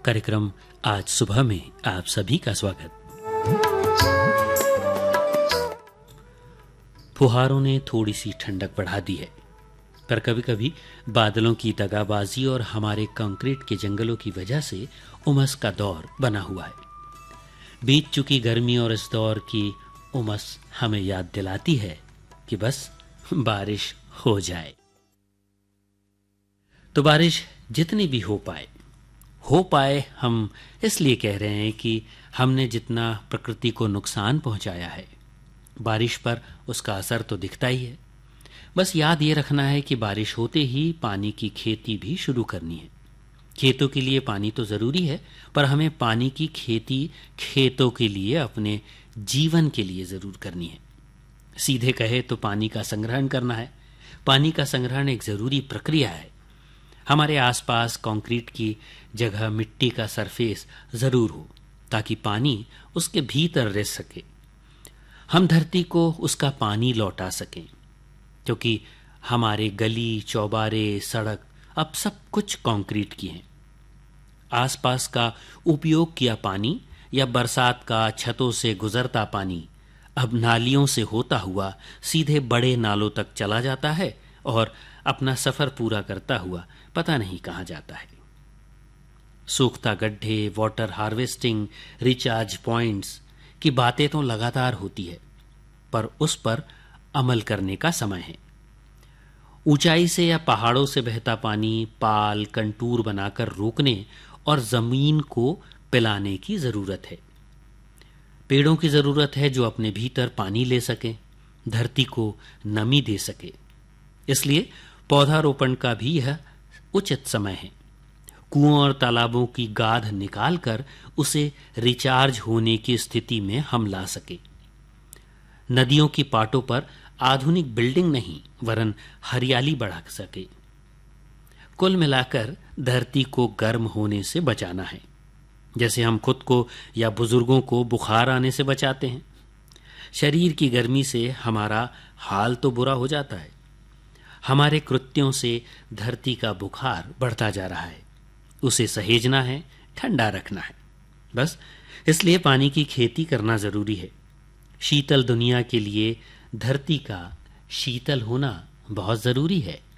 कार्यक्रम आज सुबह में आप सभी का स्वागत। फुहारों ने थोड़ी सी ठंडक बढ़ा दी है, पर कभी कभी बादलों की दगाबाजी और हमारे कंक्रीट के जंगलों की वजह से उमस का दौर बना हुआ है। बीत चुकी गर्मी और इस दौर की उमस हमें याद दिलाती है कि बस बारिश हो जाए। तो बारिश जितनी भी हो पाए हम इसलिए कह रहे हैं कि हमने जितना प्रकृति को नुकसान पहुंचाया है, बारिश पर उसका असर तो दिखता ही है। बस याद ये रखना है कि बारिश होते ही पानी की खेती भी शुरू करनी है। खेतों के लिए पानी तो ज़रूरी है, पर हमें पानी की खेती खेतों के लिए, अपने जीवन के लिए ज़रूर करनी है। सीधे कहे तो पानी का संग्रहण करना है। पानी का संग्रहण एक ज़रूरी प्रक्रिया है। हमारे आसपास कंक्रीट की जगह मिट्टी का सरफेस ज़रूर हो, ताकि पानी उसके भीतर रह सके। हम धरती को उसका पानी लौटा सकें, क्योंकि हमारे गली, चौबारे, सड़क अब सब कुछ कंक्रीट की हैं। आसपास का उपयोग किया पानी या बरसात का छतों से गुजरता पानी अब नालियों से होता हुआ सीधे बड़े नालों तक चला जाता है और अपना सफ़र पूरा करता हुआ पता नहीं कहाँ जाता है। सूखता गड्ढे, वाटर हार्वेस्टिंग, रिचार्ज पॉइंट्स की बातें तो लगातार होती है, पर उस पर अमल करने का समय है। ऊंचाई से या पहाड़ों से बहता पानी पाल, कंटूर बनाकर रोकने और जमीन को पिलाने की ज़रूरत है। पेड़ों की ज़रूरत है जो अपने भीतर पानी ले सकें, धरती को नमी दे सके। इसलिए पौधारोपण का भी यह उचित समय है। कुओं और तालाबों की गाद निकालकर उसे रिचार्ज होने की स्थिति में हम ला सके। नदियों की पाटों पर आधुनिक बिल्डिंग नहीं, वरन हरियाली बढ़ा सके। कुल मिलाकर धरती को गर्म होने से बचाना है, जैसे हम खुद को या बुजुर्गों को बुखार आने से बचाते हैं। शरीर की गर्मी से हमारा हाल तो बुरा हो जाता है। हमारे कृत्यों से धरती का बुखार बढ़ता जा रहा है। उसे सहेजना है, ठंडा रखना है। बस इसलिए पानी की खेती करना ज़रूरी है। शीतल दुनिया के लिए धरती का शीतल होना बहुत ज़रूरी है।